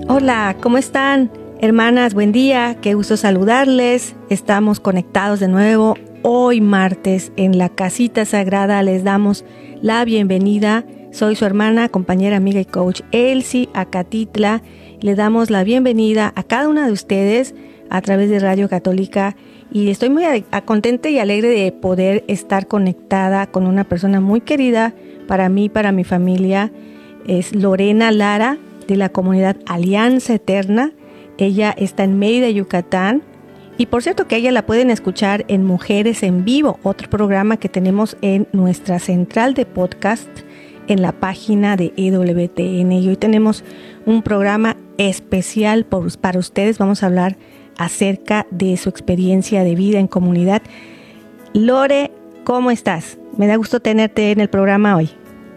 Hola, ¿cómo están? Hermanas, buen día, qué gusto saludarles. Estamos conectados de nuevo hoy martes en la Casita Sagrada. Les damos la bienvenida. Soy su hermana, compañera, amiga y coach Elsie Acatitla. Le damos la bienvenida a cada una de ustedes a través de Radio Católica y estoy muy contenta y alegre de poder estar conectada con una persona muy querida para mí, para mi familia. Es Lorena Lara, de la comunidad Alianza Eterna. Ella está en Mérida, Yucatán. Y por cierto que ella la pueden escuchar en Mujeres en Vivo, otro programa que tenemos en nuestra central de podcast en la página de EWTN. Y hoy tenemos un programa especial para ustedes. Vamos a hablar acerca de su experiencia de vida en comunidad. Lore, ¿cómo estás? Me da gusto tenerte en el programa hoy.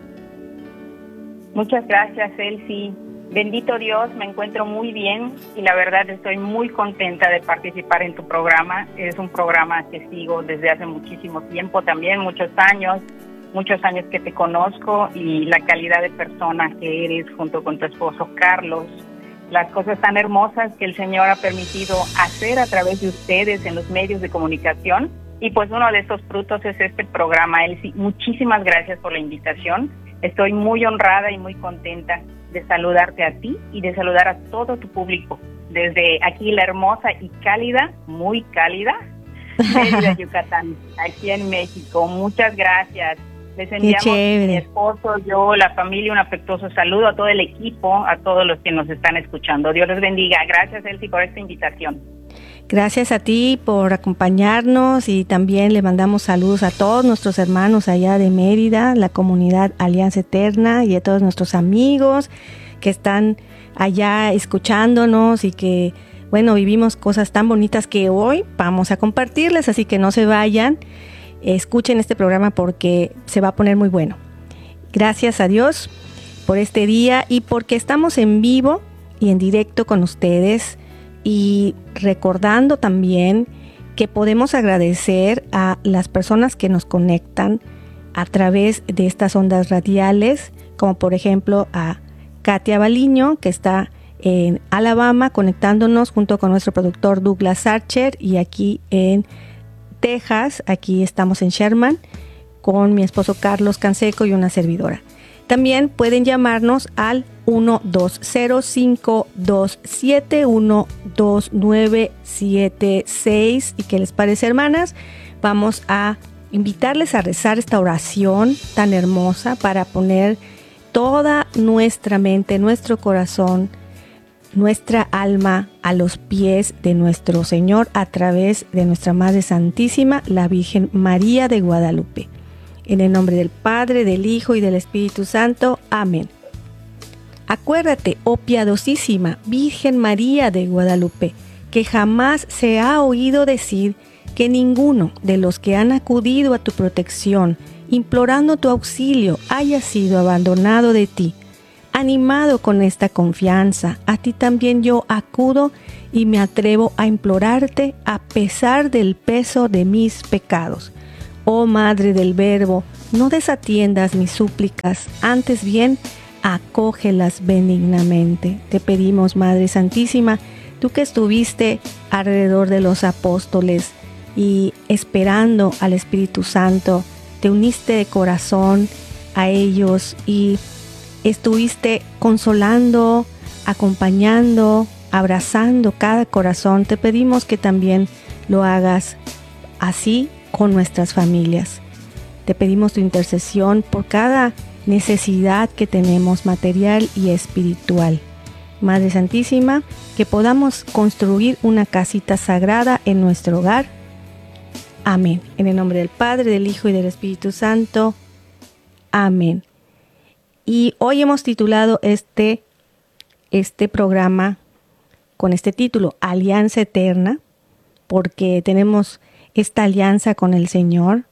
Muchas gracias, Elsie. Bendito Dios, me encuentro muy bien y la verdad estoy muy contenta de participar en tu programa. Es un programa que sigo desde hace muchísimo tiempo también, muchos años que te conozco y la calidad de persona que eres junto con tu esposo Carlos. Las cosas tan hermosas que el Señor ha permitido hacer a través de ustedes en los medios de comunicación. Y pues uno de esos frutos es este programa, Elsie. Muchísimas gracias por la invitación. Estoy muy honrada y muy contenta de saludarte a ti y de saludar a todo tu público. Desde aquí la hermosa y cálida, muy cálida, Mérida, Yucatán, aquí en México. Muchas gracias. Les enviamos, mi esposo, yo, la familia, un afectuoso saludo a todo el equipo, a todos los que nos están escuchando. Dios les bendiga. Gracias, Elsie, por esta invitación. Gracias a ti por acompañarnos y también le mandamos saludos a todos nuestros hermanos allá de Mérida, la comunidad Alianza Eterna y a todos nuestros amigos que están allá escuchándonos y que, bueno, vivimos cosas tan bonitas que hoy vamos a compartirles, así que no se vayan, escuchen este programa porque se va a poner muy bueno. Gracias a Dios por este día y porque estamos en vivo y en directo con ustedes. Y recordando también que podemos agradecer a las personas que nos conectan a través de estas ondas radiales, como por ejemplo a Katia Baliño, que está en Alabama, conectándonos junto con nuestro productor Douglas Archer, y aquí en Texas, aquí estamos en Sherman, con mi esposo Carlos Canseco y una servidora. También pueden llamarnos al 1-205-271-2976. ¿Y qué les parece, hermanas? Vamos a invitarles a rezar esta oración tan hermosa para poner toda nuestra mente, nuestro corazón, nuestra alma a los pies de nuestro Señor a través de nuestra Madre Santísima, la Virgen María de Guadalupe. En el nombre del Padre, del Hijo y del Espíritu Santo. Amén. Acuérdate, oh piadosísima Virgen María de Guadalupe, que jamás se ha oído decir que ninguno de los que han acudido a tu protección, implorando tu auxilio, haya sido abandonado de ti. Animado con esta confianza, a ti también yo acudo y me atrevo a implorarte a pesar del peso de mis pecados. Oh Madre del Verbo, no desatiendas mis súplicas, antes bien, acógelas benignamente. Te pedimos, Madre Santísima, tú que estuviste alrededor de los apóstoles y esperando al Espíritu Santo, te uniste de corazón a ellos y estuviste consolando, acompañando, abrazando cada corazón. Te pedimos que también lo hagas así con nuestras familias. Te pedimos tu intercesión por cada necesidad que tenemos, material y espiritual. Madre Santísima, que podamos construir una casita sagrada en nuestro hogar. Amén. En el nombre del Padre, del Hijo y del Espíritu Santo. Amén. Y hoy hemos titulado este programa con este título, Alianza Eterna, porque tenemos esta alianza con el Señor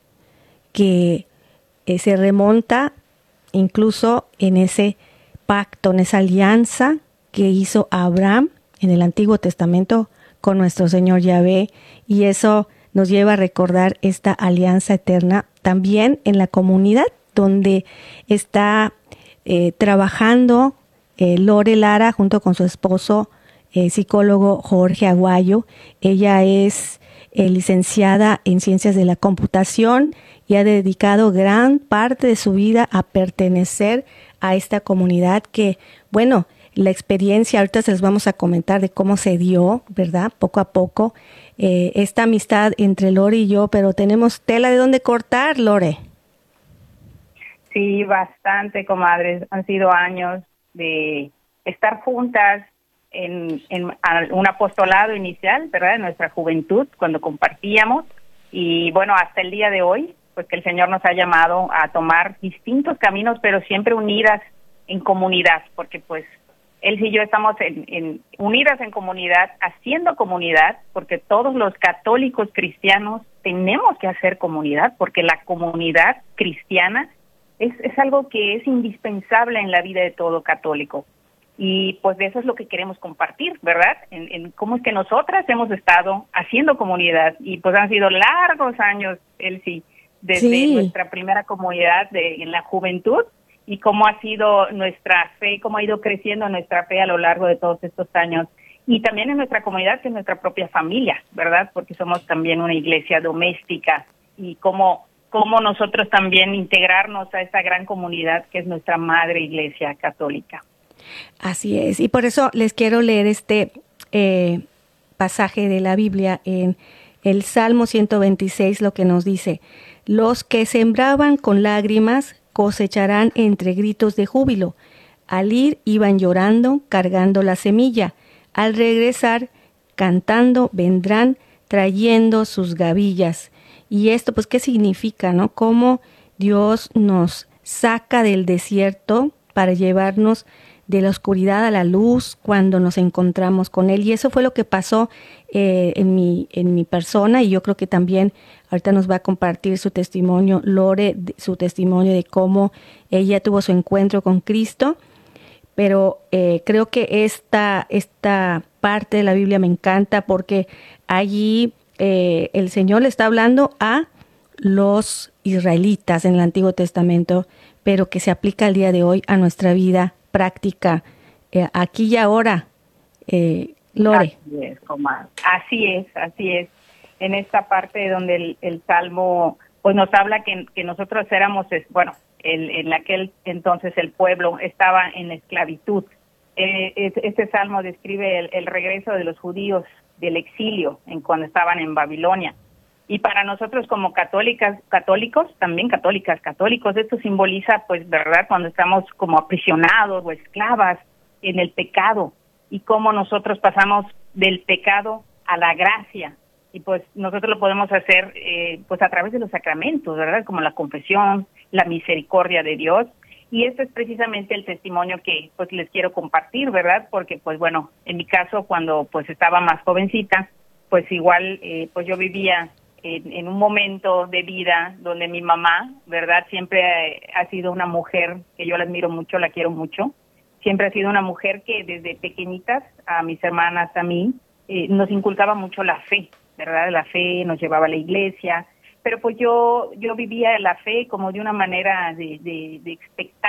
que se remonta incluso en ese pacto, en esa alianza que hizo Abraham en el Antiguo Testamento con nuestro Señor Yahvé, y eso nos lleva a recordar esta alianza eterna también en la comunidad donde está trabajando Lore Lara junto con su esposo, psicólogo Jorge Aguayo. Ella es licenciada en Ciencias de la Computación y ha dedicado gran parte de su vida a pertenecer a esta comunidad que, bueno, la experiencia, ahorita se les vamos a comentar de cómo se dio, ¿verdad? Poco a poco, esta amistad entre Lore y yo, pero tenemos tela de dónde cortar, Lore. Sí, bastante, comadres. Han sido años de estar juntas en un apostolado inicial, ¿verdad? En nuestra juventud, cuando compartíamos. Y bueno, hasta el día de hoy, pues que el Señor nos ha llamado a tomar distintos caminos, pero siempre unidas en comunidad, porque pues Él y yo estamos unidas en comunidad, haciendo comunidad, porque todos los católicos cristianos tenemos que hacer comunidad, porque la comunidad cristiana es algo que es indispensable en la vida de todo católico. Y pues de eso es lo que queremos compartir, ¿verdad? En cómo es que nosotras hemos estado haciendo comunidad. Y pues han sido largos años, Elsie, desde nuestra primera comunidad en la juventud, y cómo ha sido nuestra fe, cómo ha ido creciendo nuestra fe a lo largo de todos estos años. Y también en nuestra comunidad, que es nuestra propia familia, ¿verdad? Porque somos también una iglesia doméstica, y cómo nosotros también integrarnos a esta gran comunidad que es nuestra madre iglesia católica. Así es, y por eso les quiero leer este pasaje de la Biblia en el Salmo 126, lo que nos dice: los que sembraban con lágrimas cosecharán entre gritos de júbilo. Al ir iban llorando, cargando la semilla. Al regresar, cantando, vendrán trayendo sus gavillas. Y esto, pues, ¿qué significa, no? Cómo Dios nos saca del desierto para llevarnos de la oscuridad a la luz cuando nos encontramos con Él. Y eso fue lo que pasó en mi persona, y yo creo que también ahorita nos va a compartir su testimonio, Lore, su testimonio de cómo ella tuvo su encuentro con Cristo. Pero creo que esta parte de la Biblia me encanta, porque allí el Señor le está hablando a los israelitas en el Antiguo Testamento, pero que se aplica al día de hoy a nuestra vida práctica, aquí y ahora, Lore. Así es, comadre. Así es. En esta parte donde el Salmo pues nos habla que nosotros éramos, bueno, en aquel entonces el pueblo estaba en esclavitud. Este Salmo describe el regreso de los judíos del exilio cuando estaban en Babilonia. Y para nosotros como católicos, también católicos, esto simboliza, pues, ¿verdad?, cuando estamos como aprisionados o esclavas en el pecado, y cómo nosotros pasamos del pecado a la gracia. Y pues nosotros lo podemos hacer pues a través de los sacramentos, ¿verdad?, como la confesión, la misericordia de Dios. Y este es precisamente el testimonio que pues les quiero compartir, ¿verdad?, porque pues bueno, en mi caso, cuando pues estaba más jovencita, pues igual pues yo vivía en un momento de vida donde mi mamá, ¿verdad?, siempre ha sido una mujer que yo la admiro mucho, la quiero mucho. Siempre ha sido una mujer que desde pequeñitas, a mis hermanas, a mí, nos inculcaba mucho la fe, ¿verdad? La fe, nos llevaba a la iglesia, pero pues yo vivía la fe como de una manera de expectativa.